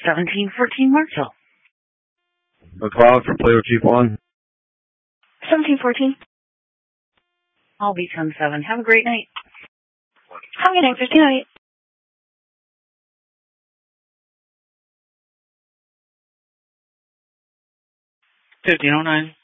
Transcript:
1714 Marksville. McLeod for Player Chief 1. 1714. I'll be 10-7. Have a great night. Have a good night, 1508. 1509.